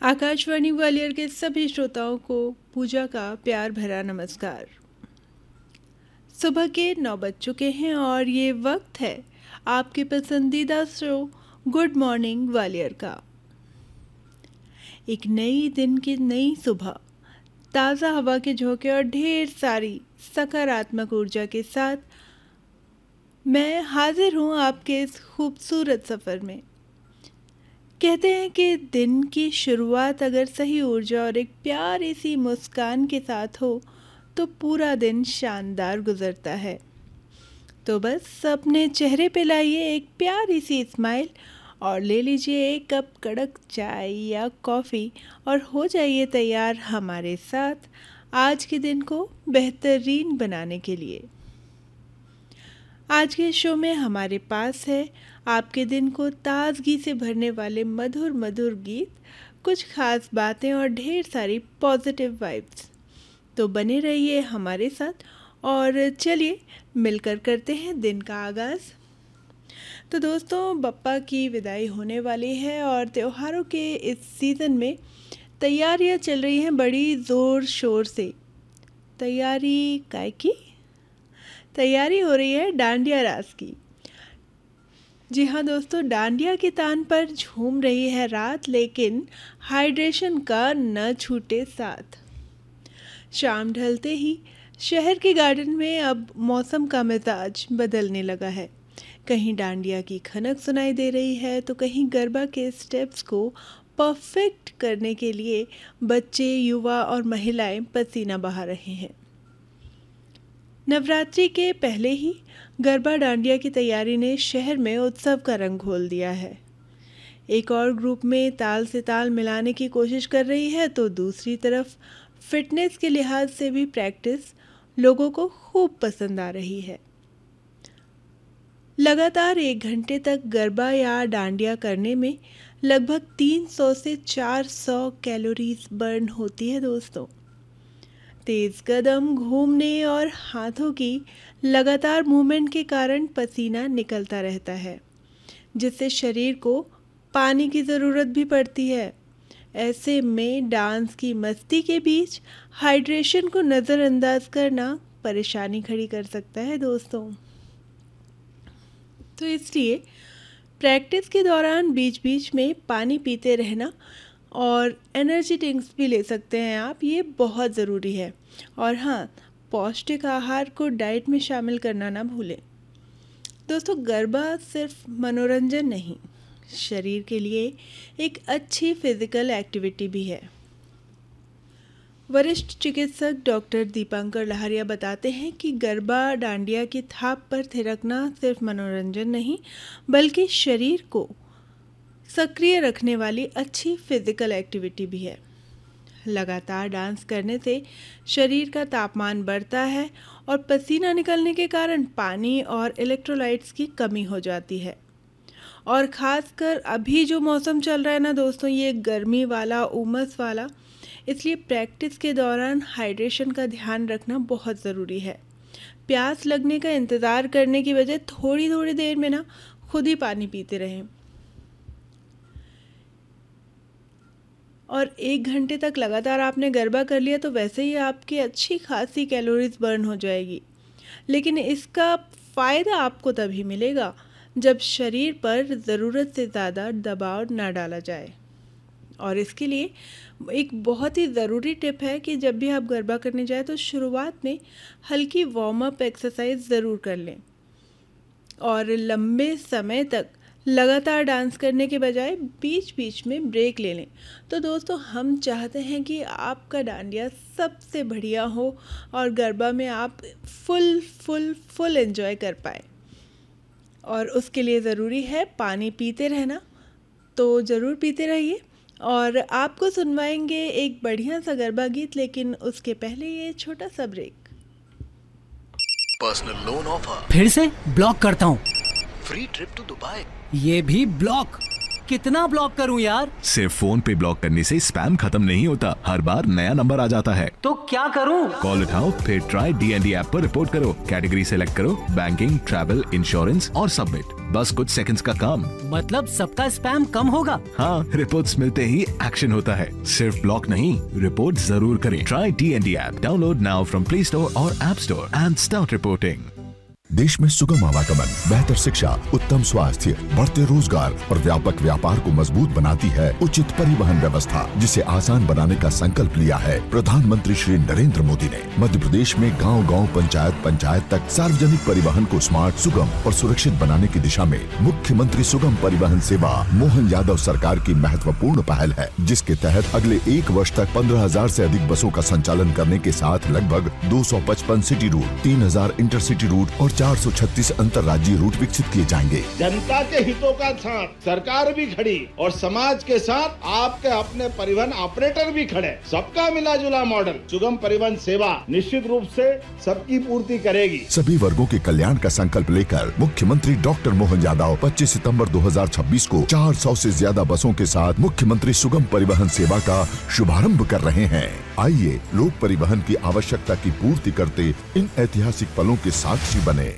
आकाशवाणी ग्वालियर के सभी श्रोताओं को पूजा का प्यार भरा नमस्कार। सुबह के 9 बज चुके हैं और ये वक्त है आपके पसंदीदा शो गुड मॉर्निंग ग्वालियर का। एक नई दिन की नई सुबह, ताज़ा हवा के झोंके और ढेर सारी सकारात्मक ऊर्जा के साथ मैं हाजिर हूँ आपके इस खूबसूरत सफ़र में। कहते हैं कि दिन की शुरुआत अगर सही ऊर्जा और एक प्यारी सी मुस्कान के साथ हो तो पूरा दिन शानदार गुजरता है। तो बस अपने चेहरे पे लाइए एक प्यारी सी स्माइल और ले लीजिए एक कप कड़क चाय या कॉफ़ी और हो जाइए तैयार हमारे साथ आज के दिन को बेहतरीन बनाने के लिए। आज के शो में हमारे पास है आपके दिन को ताजगी से भरने वाले मधुर मधुर गीत, कुछ खास बातें और ढेर सारी पॉजिटिव वाइब्स। तो बने रहिए हमारे साथ और चलिए मिलकर करते हैं दिन का आगाज़। तो दोस्तों, बप्पा की विदाई होने वाली है और त्योहारों के इस सीज़न में तैयारियां चल रही हैं बड़ी ज़ोर शोर से। तैयारी काय की? तैयारी हो रही है डांडिया रास की। जी हाँ दोस्तों, डांडिया की तान पर झूम रही है रात, लेकिन हाइड्रेशन का न छूटे साथ। शाम ढलते ही शहर के गार्डन में अब मौसम का मिजाज बदलने लगा है। कहीं डांडिया की खनक सुनाई दे रही है तो कहीं गरबा के स्टेप्स को परफेक्ट करने के लिए बच्चे, युवा और महिलाएं पसीना बहा रहे हैं। नवरात्रि के पहले ही गरबा डांडिया की तैयारी ने शहर में उत्सव का रंग घोल दिया है। एक और ग्रुप में ताल से ताल मिलाने की कोशिश कर रही है तो दूसरी तरफ फिटनेस के लिहाज से भी प्रैक्टिस लोगों को खूब पसंद आ रही है। लगातार 1 घंटे तक गरबा या डांडिया करने में लगभग 300 से 400 कैलोरीज बर्न होती है दोस्तों। तेज कदम, घूमने और हाथों की लगातार मूवमेंट के कारण पसीना निकलता रहता है, जिससे शरीर को पानी की ज़रूरत भी पड़ती है। ऐसे में डांस की मस्ती के बीच हाइड्रेशन को नज़रअंदाज करना परेशानी खड़ी कर सकता है दोस्तों। तो इसलिए प्रैक्टिस के दौरान बीच बीच में पानी पीते रहना और एनर्जी ड्रिंक्स भी ले सकते हैं आप, ये बहुत ज़रूरी है। और हाँ, पौष्टिक आहार को डाइट में शामिल करना ना भूलें। दोस्तों, गरबा सिर्फ मनोरंजन नहीं, शरीर के लिए एक अच्छी फिजिकल एक्टिविटी भी है। वरिष्ठ चिकित्सक डॉक्टर दीपांकर लहरिया बताते हैं कि गरबा डांडिया की थाप पर थिरकना सिर्फ मनोरंजन नहीं, बल्कि शरीर को सक्रिय रखने वाली अच्छी फिजिकल एक्टिविटी भी है। लगातार डांस करने से शरीर का तापमान बढ़ता है और पसीना निकलने के कारण पानी और इलेक्ट्रोलाइट्स की कमी हो जाती है। और ख़ासकर अभी जो मौसम चल रहा है ना दोस्तों, ये गर्मी वाला, उमस वाला, इसलिए प्रैक्टिस के दौरान हाइड्रेशन का ध्यान रखना बहुत ज़रूरी है। प्यास लगने का इंतज़ार करने की बजाय थोड़ी थोड़ी देर में ना खुद ही पानी पीते रहें। और 1 घंटे तक लगातार आपने गरबा कर लिया तो वैसे ही आपकी अच्छी खासी कैलोरीज बर्न हो जाएगी, लेकिन इसका फ़ायदा आपको तभी मिलेगा जब शरीर पर ज़रूरत से ज़्यादा दबाव ना डाला जाए। और इसके लिए एक बहुत ही ज़रूरी टिप है कि जब भी आप गरबा करने जाए तो शुरुआत में हल्की वार्म अप एक्सरसाइज ज़रूर कर लें और लंबे समय तक लगातार डांस करने के बजाय बीच बीच में ब्रेक ले लें। तो दोस्तों, हम चाहते हैं कि आपका डांडिया सबसे बढ़िया हो और गरबा में आप फुल एंजॉय कर पाए। और उसके लिए ज़रूरी है पानी पीते रहना, तो ज़रूर पीते रहिए। और आपको सुनवाएंगे एक बढ़िया सा गरबा गीत, लेकिन उसके पहले ये छोटा सा ब्रेक। Personal loan offer. फिर से ब्लॉक करता हूँ। Free trip to Dubai. ये भी ब्लॉक। कितना ब्लॉक करूं यार? सिर्फ फोन पे ब्लॉक करने से स्पैम खत्म नहीं होता, हर बार नया नंबर आ जाता है। तो क्या करूं? कॉल उठाओ, फिर ट्राई DND ऐप पर रिपोर्ट करो, कैटेगरी सेलेक्ट करो, बैंकिंग, ट्रैवल, इंश्योरेंस और सबमिट। बस कुछ सेकंड्स का काम। मतलब सबका स्पैम कम होगा? हाँ, रिपोर्ट्स मिलते ही एक्शन होता है। सिर्फ ब्लॉक नहीं, रिपोर्ट जरूर करें। Try DND app, download now from play store और app store and start reporting. देश में सुगम आवागमन, बेहतर शिक्षा, उत्तम स्वास्थ्य, बढ़ते रोजगार और व्यापक व्यापार को मजबूत बनाती है उचित परिवहन व्यवस्था, जिसे आसान बनाने का संकल्प लिया है प्रधानमंत्री श्री नरेंद्र मोदी ने। मध्य प्रदेश में गांव-गांव, पंचायत तक सार्वजनिक परिवहन को स्मार्ट, सुगम और सुरक्षित बनाने की दिशा में मुख्यमंत्री सुगम परिवहन सेवा मोहन यादव सरकार की महत्वपूर्ण पहल है, जिसके तहत अगले 1 वर्ष तक 15,000 से अधिक बसों का संचालन करने के साथ लगभग 255 सिटी रूट, 3,000 इंटरसिटी रूट और 436 अंतर्राज्यीय रूट विकसित किए जाएंगे। जनता के हितों का साथ सरकार भी खड़ी और समाज के साथ आपके अपने परिवहन ऑपरेटर भी खड़े। सबका मिला जुला मॉडल सुगम परिवहन सेवा निश्चित रूप से सबकी पूर्ति करेगी। सभी वर्गों के कल्याण का संकल्प लेकर मुख्यमंत्री डॉक्टर मोहन यादव 25 सितंबर 2026 को 400 से ज्यादा बसों के साथ मुख्यमंत्री सुगम परिवहन सेवा का शुभारंभ कर रहे हैं। आइए लोक परिवहन की आवश्यकता की पूर्ति करते इन ऐतिहासिक पलों के साक्षी बने।